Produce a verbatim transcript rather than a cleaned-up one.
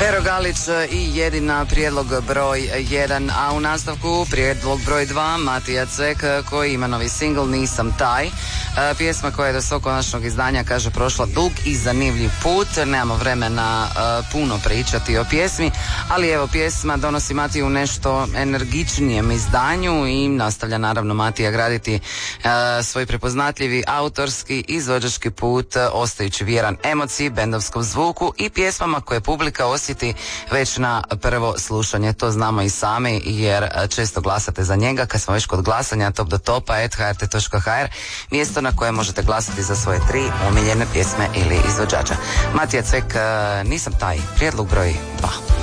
Pero Galić i jedina prijedlog broj jedan, a u nastavku prijedlog broj dva Matija Cvek koji ima novi singl Nisam taj. Pjesma koja je do svog konačnog izdanja, kaže, prošla dug i zanimljiv put. Nemamo vremena uh, puno pričati o pjesmi, ali evo, pjesma donosi Matiju u nešto energičnijem izdanju i nastavlja naravno Matija graditi uh, svoj prepoznatljivi autorski izvođački put, uh, ostajući vjeran emociji, bendovskom zvuku i pjesmama koje publika osjeti već na prvo slušanje. To znamo i sami jer uh, često glasate za njega. Kad smo već kod glasanja, top do topa at h r t točka h r, mjesto na koje možete glasati za svoje tri omiljene pjesme ili izvođača. Matija Cvek, Nisam taj, prijedlog broj dva.